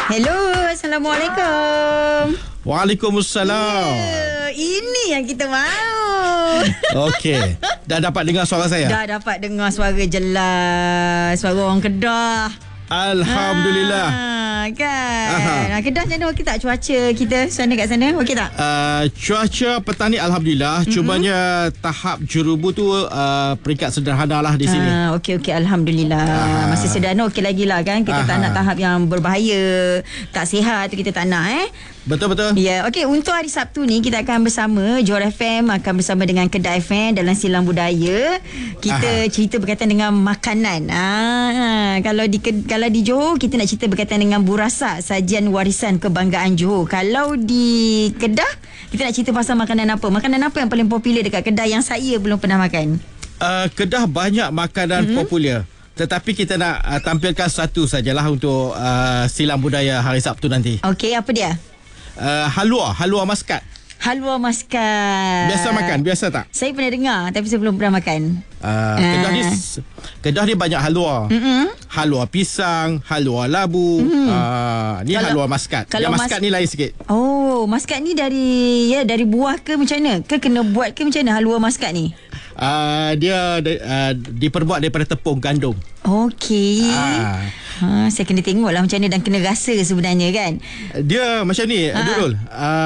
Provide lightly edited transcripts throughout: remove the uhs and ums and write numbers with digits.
Hello, Assalamualaikum. Waalaikumsalam. Ini yang kita mahu. Okey. Dah dapat dengar suara saya? Dah dapat dengar suara jelas. Suara orang Kedah. Alhamdulillah. Kan. Kedah macam mana? Okey tak cuaca kita sana kat sana? Okey tak? Cuaca petang ni Alhamdulillah. Cumanya tahap jurubu tu peringkat sederhana lah di sini. Okey. Alhamdulillah. Masih sederhana okey lagi lah kan. Kita tak nak tahap yang berbahaya, tak sihat tu kita tak nak Betul-betul. Ya, okey, untuk hari Sabtu ni kita akan bersama Johor FM, akan bersama dengan Kedah FM dalam Silang Budaya. Kita cerita berkaitan dengan makanan. Kalau di Johor kita nak cerita berkaitan dengan burasak, sajian warisan kebanggaan Johor. Kalau di Kedah kita nak cerita pasal makanan apa? Makanan apa yang paling popular dekat Kedah yang saya belum pernah makan? Kedah banyak makanan popular. Tetapi kita nak tampilkan satu sajalah untuk Silang Budaya hari Sabtu nanti. Okey, apa dia? Halua maskat. Halua maskat. Biasa makan? Biasa tak? Saya pernah dengar tapi saya belum pernah makan. Kedah ni banyak halua. Halua pisang, halua labu. Ni halua maskat. Yang maskat ni lain sikit. Oh, maskat ni dari buah ke macam mana? Ke kena buat ke macam mana halua maskat ni? Dia diperbuat daripada tepung gandum. Okey. Saya kena tengok lah macam mana dan kena rasa sebenarnya kan. Dia macam ni, Dodol.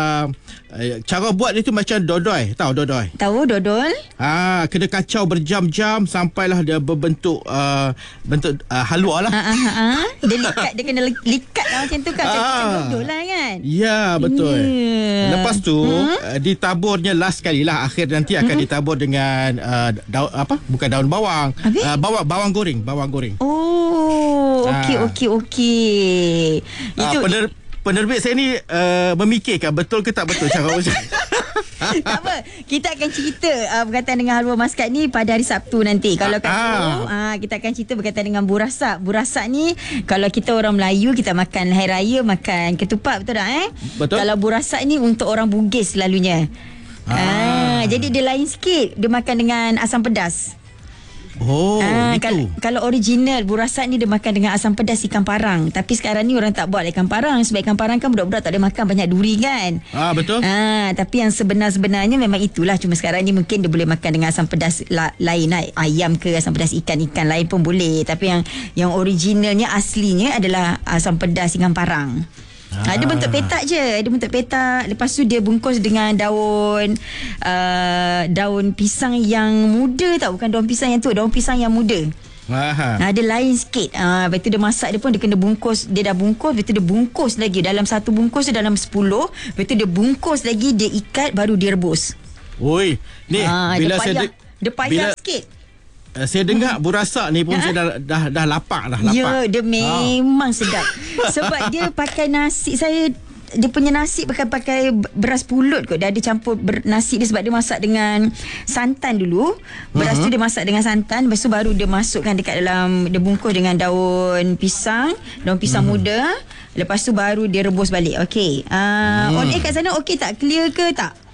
Cara buat dia tu macam dodoi. Tahu dodoi? Tahu dodol? Kena kacau berjam-jam sampailah dia berbentuk bentuk halua lah. Dia likat, dia kena likat lah macam tu kan. Macam dodol lah kan. Ya, betul. Lepas tu ditaburnya last kali lah, akhir nanti akan ditabur dengan daun bukan daun bawang. Bawang goreng. Oh, okey. Itu penerbit saya ni memikirkan betul ke tak betul cara macam. Tak apa, kita akan cerita berkaitan dengan halua maskat ni pada hari Sabtu nanti. Kalau kita akan cerita berkaitan dengan burasak. Burasak ni kalau kita orang Melayu kita makan hari raya makan ketupat, betul tak Betul. Kalau burasak ni untuk orang Bugis selalunya. Jadi dia lain sikit. Dia makan dengan asam pedas. Kalau original burasak ni dia makan dengan asam pedas ikan parang. Tapi sekarang ni orang tak buat ikan parang. Sebab ikan parang kan budak-budak tak boleh makan banyak duri kan. Betul. Tapi yang sebenarnya memang itulah. Cuma sekarang ni mungkin dia boleh makan dengan asam pedas lain lah. Ayam ke asam pedas ikan lain pun boleh. Tapi yang originalnya aslinya adalah asam pedas ikan parang. Dia bentuk petak je. Lepas tu dia bungkus dengan daun pisang yang muda tau. Bukan daun pisang yang tu, daun pisang yang muda. Dia lain sikit. Lepas tu dia masak dia pun dia kena bungkus. Dia dah bungkus, lepas tu dia bungkus lagi. Dalam satu bungkus tu dalam 10. Lepas tu dia bungkus lagi, dia ikat baru dia rebus. Oi, ni bila dia payah sikit. Saya dengar burasak ni pun saya dah lapar dah. Ya, dia memang sedap. Sebab dia pakai nasi. Dia punya nasi pakai beras pulut kot. Dia ada campur nasi dia sebab dia masak dengan santan dulu. Beras tu dia masak dengan santan. Lepas tu baru dia masukkan dekat dalam, dia bungkus dengan daun pisang muda. Lepas tu baru dia rebus balik. Okey. On air kat sana okey tak? Clear ke tak?